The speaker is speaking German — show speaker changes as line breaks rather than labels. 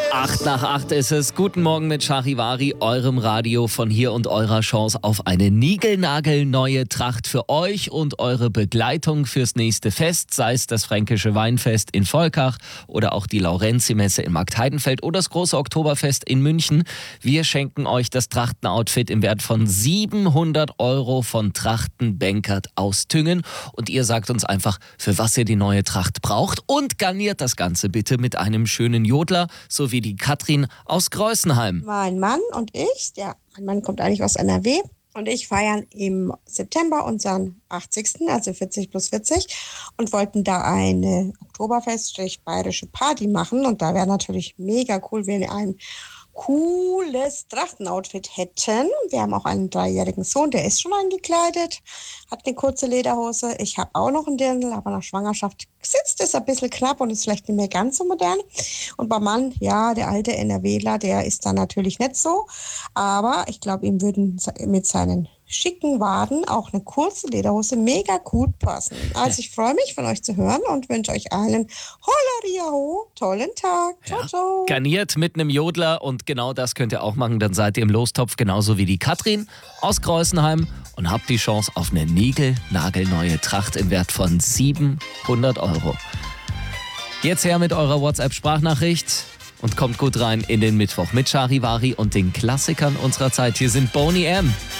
8 ist es. Guten Morgen mit Charivari, eurem Radio von hier und eurer Chance auf eine niegelnagelneue Tracht für euch und eure Begleitung fürs nächste Fest, sei es das Fränkische Weinfest in Volkach oder auch die Laurentius-Messe in Marktheidenfeld oder das große Oktoberfest in München. Wir schenken euch das Trachtenoutfit im Wert von 700 € von Trachten Benkert aus Tüngen und ihr sagt uns einfach, für was ihr die neue Tracht braucht und garniert das Ganze bitte mit einem schönen Jodler, sowie die Katrin aus Greußenheim.
Mein Mann und ich, mein Mann kommt eigentlich aus NRW und ich feiern im September unseren 80., also 40 plus 40 und wollten da eine Oktoberfest-bayerische Party machen und da wäre natürlich mega cool, wenn wir ein cooles Trachtenoutfit hätten. Wir haben auch einen 3-jährigen Sohn, der ist schon angekleidet, hat eine kurze Lederhose. Ich habe auch noch einen Dirndl, aber nach Schwangerschaft sitzt es ein bisschen knapp und ist vielleicht nicht mehr ganz so modern. Und beim Mann, ja, der alte NRWler, der ist da natürlich nicht so. Aber ich glaube, ihm würden mit seinen schicken Waden auch eine kurze Lederhose mega gut passen. Also ich freue mich, von euch zu hören und wünsche euch allen Hollariaho, tollen Tag. Ciao, ciao.
Garniert mit einem Jodler und genau das könnt ihr auch machen. Dann seid ihr im Lostopf genauso wie die Katrin aus Greußenheim und habt die Chance auf eine niegelnagelneue Tracht im Wert von 700 €. Jetzt her mit eurer WhatsApp-Sprachnachricht und kommt gut rein in den Mittwoch mit Charivari und den Klassikern unserer Zeit. Hier sind Boney M.